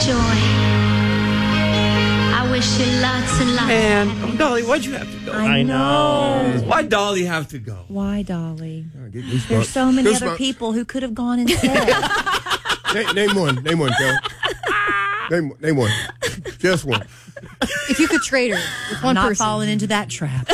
joy. I wish you lots and lots. Man, Dolly, why'd you have to go? I know. Why Dolly have to go? Why, Dolly? Goosebumps. There's so many Goosebumps. other people who could have gone instead. Name one, Joe. Name one. Just one. If you could trade her with one Not person. falling into that trap.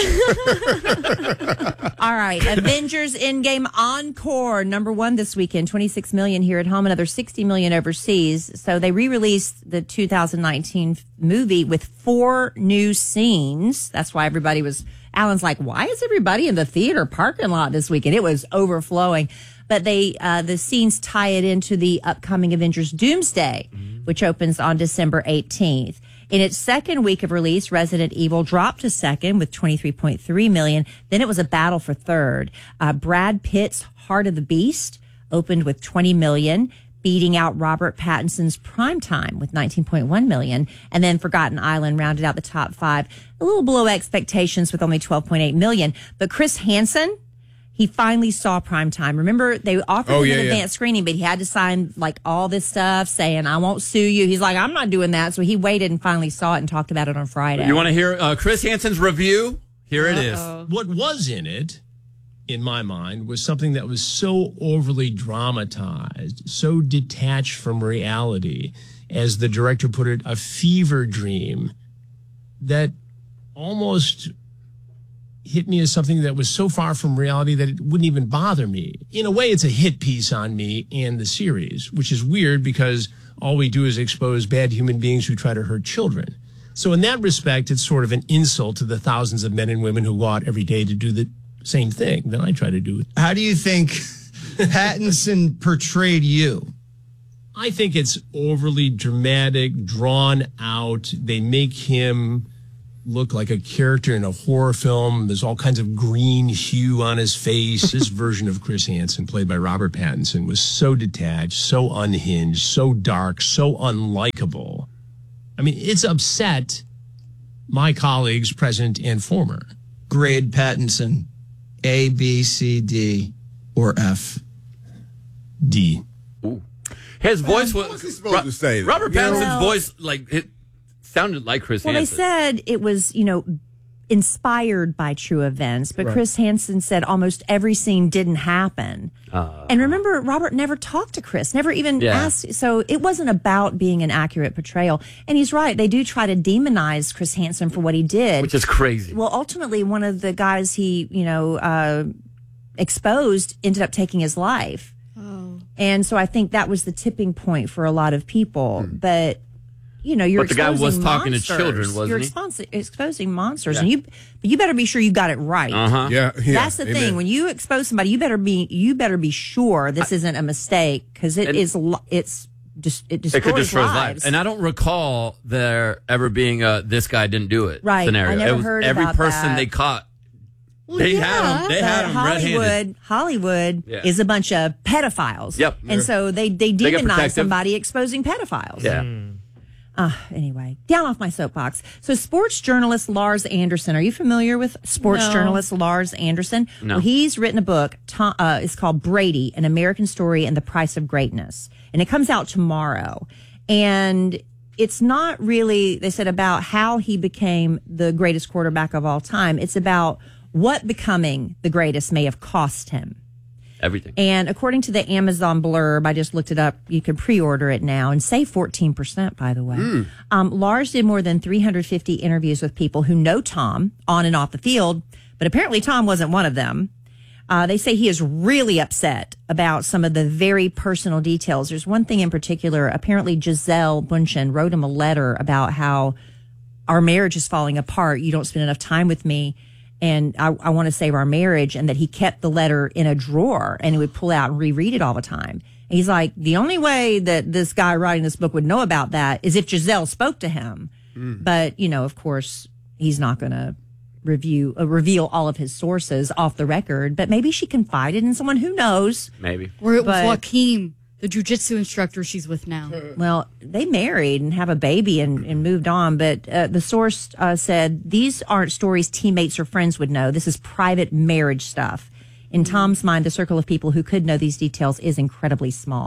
All right. Avengers Endgame Encore, #1 this weekend. 26 million here at home, another 60 million overseas. So they re-released the 2019 movie with 4 new scenes. That's why everybody was, Alan's like, why is everybody in the theater parking lot this weekend? It was overflowing. But they, the scenes tie it into the upcoming Avengers Doomsday, which opens on December 18th. In its second week of release, Resident Evil dropped to second with 23.3 million. Then it was a battle for third. Brad Pitt's Heart of the Beast opened with 20 million, beating out Robert Pattinson's Primetime with 19.1 million. And then Forgotten Island rounded out the top 5, a little below expectations with only 12.8 million. But Chris Hansen, he finally saw Primetime. Remember, they offered him an advanced screening, but he had to sign like all this stuff saying, I won't sue you. He's like, I'm not doing that. So he waited and finally saw it and talked about it on Friday. You want to hear Chris Hansen's review? Here it is. What was in it, in my mind, was something that was so overly dramatized, so detached from reality, as the director put it, a fever dream that almost hit me as something that was so far from reality that it wouldn't even bother me. In a way, it's a hit piece on me and the series, which is weird because all we do is expose bad human beings who try to hurt children. So in that respect, it's sort of an insult to the thousands of men and women who go out every day to do the same thing that I try to do. How do you think Pattinson portrayed you? I think it's overly dramatic, drawn out. They make him look like a character in a horror film. There's all kinds of green hue on his face. This version of Chris Hansen, played by Robert Pattinson, was so detached, so unhinged, so dark, so unlikable. I mean, it's upset my colleagues, present and former. Grade Pattinson, A, B, C, D, or F? D. Ooh. His voice was... What's he supposed to say? Robert Pattinson's voice, like, it sounded like Chris Hansen. Well, they said it was, inspired by true events, but Chris Hansen said almost every scene didn't happen. And remember, Robert never talked to Chris, never even asked. So it wasn't about being an accurate portrayal. And he's right. They do try to demonize Chris Hansen for what he did. Which is crazy. Well, ultimately, one of the guys he, exposed ended up taking his life. Oh. And so I think that was the tipping point for a lot of people. But you're but the guy was exposing talking monsters. to children, wasn't You're exposing monsters, and you better be sure you got it right. Yeah, That's the thing. When you expose somebody, you better be sure this isn't a mistake, because it destroys could destroy his life. And I don't recall there ever being a "this guy didn't do it" scenario. I never it was heard every about person that. they caught. They had him red-handed. Hollywood is a bunch of pedophiles. Yep. And so they demonize somebody exposing pedophiles. Yeah. Anyway, down off my soapbox. So sports journalist Lars Anderson. Are you familiar with sports journalist Lars Anderson? No. Well, he's written a book. It's called Brady, An American Story and the Price of Greatness. And it comes out tomorrow. And it's not really, they said, about how he became the greatest quarterback of all time. It's about what becoming the greatest may have cost him. Everything. And according to the Amazon blurb, I just looked it up. You can pre-order it now and save 14%, by the way. Lars did more than 350 interviews with people who know Tom on and off the field, but apparently Tom wasn't one of them. They say he is really upset about some of the very personal details. There's one thing in particular. Apparently Gisele Bundchen wrote him a letter about how our marriage is falling apart. You don't spend enough time with me. And I want to save our marriage, and that he kept the letter in a drawer and he would pull out and reread it all the time. And he's like, the only way that this guy writing this book would know about that is if Gisele spoke to him. But, of course, he's not going to reveal all of his sources off the record. But maybe she confided in someone, who knows? Maybe. Or it was Joaquin, the jujitsu instructor she's with now. Well, they married and have a baby and moved on. But the source said these aren't stories teammates or friends would know. This is private marriage stuff. In Tom's mind, the circle of people who could know these details is incredibly small.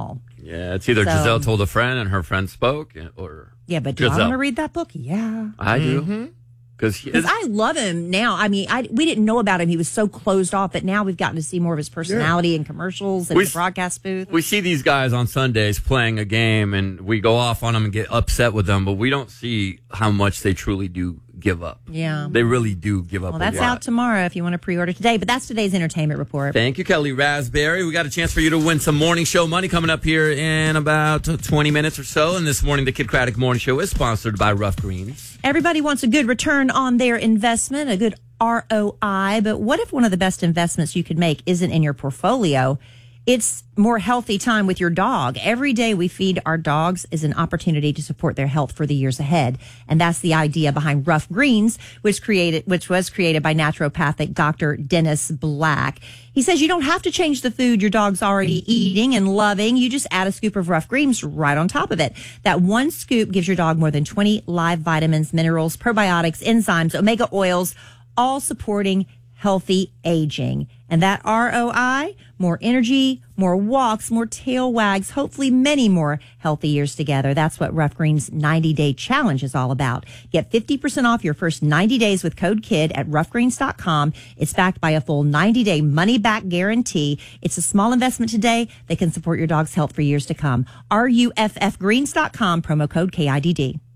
Yeah, it's either Giselle told a friend and her friend spoke, or but do I want to read that book? Yeah, I do. Because I love him now. I mean, we didn't know about him. He was so closed off, but now we've gotten to see more of his personality in commercials and the broadcast booth. We see these guys on Sundays playing a game, and we go off on them and get upset with them, but we don't see how much they truly do give up. Yeah. They really do give up. Well, that's out tomorrow if you want to pre-order today, but that's today's entertainment report. Thank you, Kelly Raspberry. We got a chance for you to win some morning show money coming up here in about 20 minutes or so. And this morning, the Kid Craddock Morning Show is sponsored by Rough Greens. Everybody wants a good return on their investment, a good ROI, but what if one of the best investments you could make isn't in your portfolio? It's more healthy time with your dog. Every day we feed our dogs is an opportunity to support their health for the years ahead. And that's the idea behind Rough Greens, which was created by naturopathic Dr. Dennis Black. He says you don't have to change the food your dog's already eating and loving. You just add a scoop of Rough Greens right on top of it. That one scoop gives your dog more than 20 live vitamins, minerals, probiotics, enzymes, omega oils, all supporting healthy aging. And that ROI, more energy, more walks, more tail wags, hopefully many more healthy years together. That's what Rough Greens 90-Day Challenge is all about. Get 50% off your first 90 days with code KID at roughgreens.com. It's backed by a full 90-day money-back guarantee. It's a small investment today that can support your dog's health for years to come. RUFFgreens.com, promo code KIDD.